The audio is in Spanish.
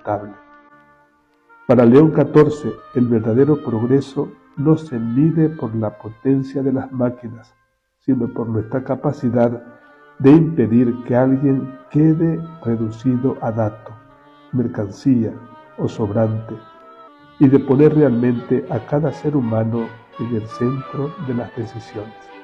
inaceptable. Para León XIV, el verdadero progreso no se mide por la potencia de las máquinas, sino por nuestra capacidad de impedir que alguien quede reducido a dato, mercancía o sobrante, y de poner realmente a cada ser humano en el centro de las decisiones.